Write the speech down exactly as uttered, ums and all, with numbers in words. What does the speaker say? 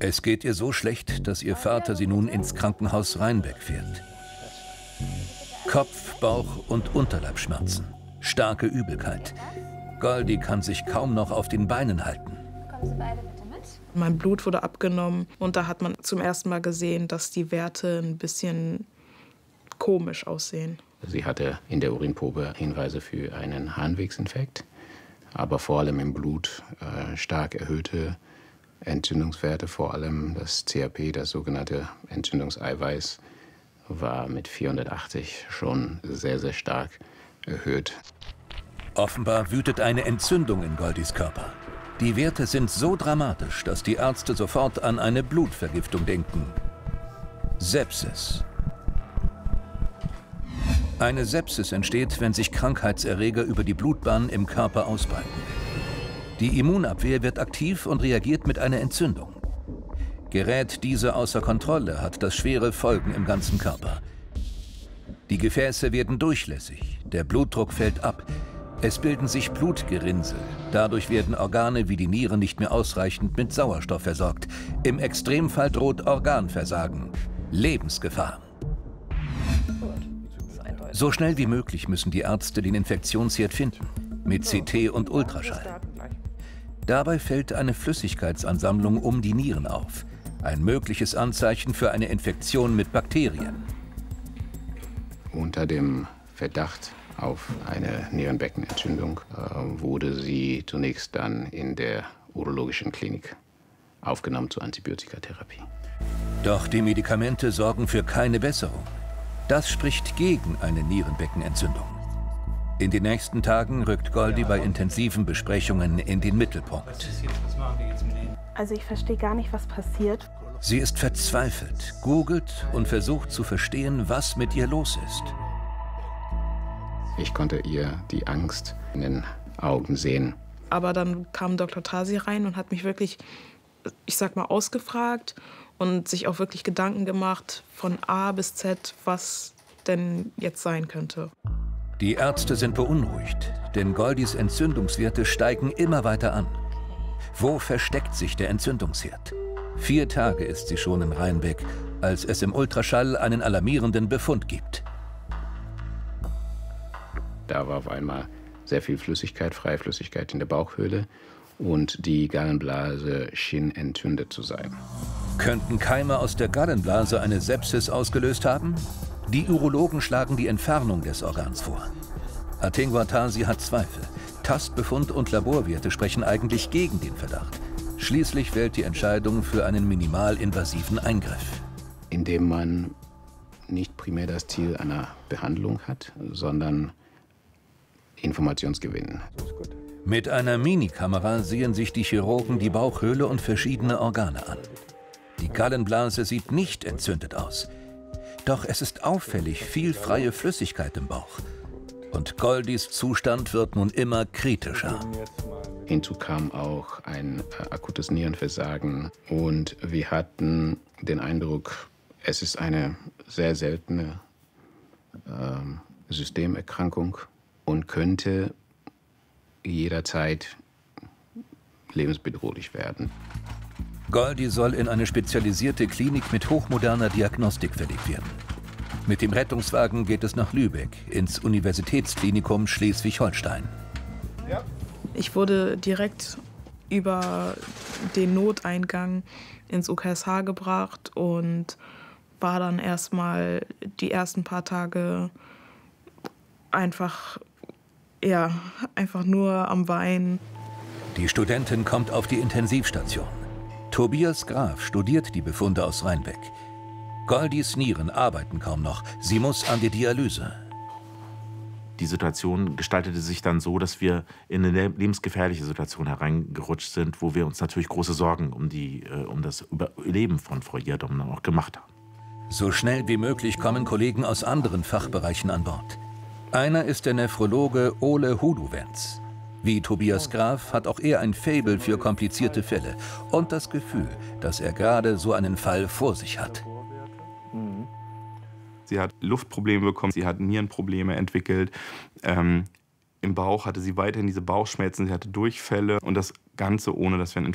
Es geht ihr so schlecht, dass ihr Vater sie nun ins Krankenhaus Rheinbeck fährt. Kopf-, Bauch- und Unterleibsschmerzen, starke Übelkeit. Goldi kann sich kaum noch auf den Beinen halten. Kommen Sie beide bitte mit? Mein Blut wurde abgenommen und da hat man zum ersten Mal gesehen, dass die Werte ein bisschen komisch aussehen. Sie hatte in der Urinprobe Hinweise für einen Harnwegsinfekt, aber vor allem im Blut äh, stark erhöhte Entzündungswerte, vor allem das C A P, das sogenannte Entzündungseiweiß, war mit vierhundertachtzig schon sehr, sehr stark erhöht. Offenbar wütet eine Entzündung in Goldis Körper. Die Werte sind so dramatisch, dass die Ärzte sofort an eine Blutvergiftung denken. Sepsis. Eine Sepsis entsteht, wenn sich Krankheitserreger über die Blutbahn im Körper ausbreiten. Die Immunabwehr wird aktiv und reagiert mit einer Entzündung. Gerät diese außer Kontrolle, hat das schwere Folgen im ganzen Körper. Die Gefäße werden durchlässig, der Blutdruck fällt ab, es bilden sich Blutgerinnsel, dadurch werden Organe wie die Niere nicht mehr ausreichend mit Sauerstoff versorgt. Im Extremfall droht Organversagen, Lebensgefahr. So schnell wie möglich müssen die Ärzte den Infektionsherd finden, mit C T und Ultraschall. Dabei fällt eine Flüssigkeitsansammlung um die Nieren auf, ein mögliches Anzeichen für eine Infektion mit Bakterien. Unter dem Verdacht auf eine Nierenbeckenentzündung äh, wurde sie zunächst dann in der urologischen Klinik aufgenommen zur Antibiotikatherapie. Doch die Medikamente sorgen für keine Besserung. Das spricht gegen eine Nierenbeckenentzündung. In den nächsten Tagen rückt Goldi bei intensiven Besprechungen in den Mittelpunkt. Also ich verstehe gar nicht, was passiert. Sie ist verzweifelt, googelt und versucht zu verstehen, was mit ihr los ist. Ich konnte ihr die Angst in den Augen sehen. Aber dann kam Doktor Tasi rein und hat mich wirklich, ich sag mal, ausgefragt und sich auch wirklich Gedanken gemacht von A bis Z, was denn jetzt sein könnte. Die Ärzte sind beunruhigt, denn Goldis Entzündungswerte steigen immer weiter an. Wo versteckt sich der Entzündungsherd? Vier Tage ist sie schon in Rheinbeck, als es im Ultraschall einen alarmierenden Befund gibt. Da war auf einmal sehr viel Flüssigkeit, freie Flüssigkeit in der Bauchhöhle und die Gallenblase schien entzündet zu sein. Könnten Keime aus der Gallenblase eine Sepsis ausgelöst haben? Die Urologen schlagen die Entfernung des Organs vor. Atingwa Tasi hat Zweifel. Tastbefund und Laborwerte sprechen eigentlich gegen den Verdacht. Schließlich fällt die Entscheidung für einen minimalinvasiven Eingriff. Indem man nicht primär das Ziel einer Behandlung hat, sondern Informationsgewinn. Mit einer Minikamera sehen sich die Chirurgen die Bauchhöhle und verschiedene Organe an. Die Gallenblase sieht nicht entzündet aus. Doch es ist auffällig viel freie Flüssigkeit im Bauch. Und Goldis Zustand wird nun immer kritischer. Hinzu kam auch ein äh, akutes Nierenversagen und wir hatten den Eindruck, es ist eine sehr seltene äh, Systemerkrankung und könnte jederzeit lebensbedrohlich werden. Goldi soll in eine spezialisierte Klinik mit hochmoderner Diagnostik verlegt werden. Mit dem Rettungswagen geht es nach Lübeck, ins Universitätsklinikum Schleswig-Holstein. Ich wurde direkt über den Noteingang ins U K S H gebracht und war dann erstmal die ersten paar Tage einfach, ja, einfach nur am Weinen. Die Studentin kommt auf die Intensivstation. Tobias Graf studiert die Befunde aus Rheinbeck. Goldis Nieren arbeiten kaum noch. Sie muss an die Dialyse. Die Situation gestaltete sich dann so, dass wir in eine lebensgefährliche Situation hereingerutscht sind, wo wir uns natürlich große Sorgen um, die, um das Überleben von Frau Jiadom auch gemacht haben. So schnell wie möglich kommen Kollegen aus anderen Fachbereichen an Bord. Einer ist der Nephrologe Ole Huduwenz. Wie Tobias Graf hat auch er ein Faible für komplizierte Fälle und das Gefühl, dass er gerade so einen Fall vor sich hat. Sie hat Luftprobleme bekommen, sie hat Nierenprobleme entwickelt. Ähm, Im Bauch hatte sie weiterhin diese Bauchschmerzen, sie hatte Durchfälle und das Ganze ohne, dass wir ein